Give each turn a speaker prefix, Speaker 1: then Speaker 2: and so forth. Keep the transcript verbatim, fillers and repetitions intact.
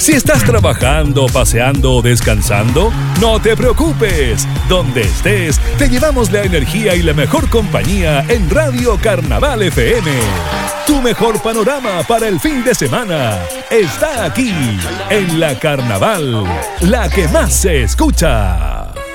Speaker 1: Si estás trabajando, paseando o descansando, no te preocupes. Donde estés, te llevamos la energía y la mejor compañía en Radio Carnaval F M. Tu mejor panorama para el fin de semana está aquí, en la Carnaval, la que más se escucha.